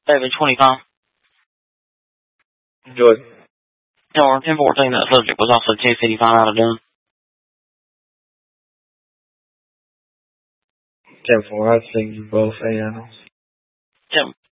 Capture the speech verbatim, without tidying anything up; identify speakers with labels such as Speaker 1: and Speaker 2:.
Speaker 1: David, twenty-five.
Speaker 2: Good.
Speaker 1: No, on ten fourteen, that subject was also ten fifty-five out of done.
Speaker 2: ten four, I'd sing you both A Ns.
Speaker 1: ten,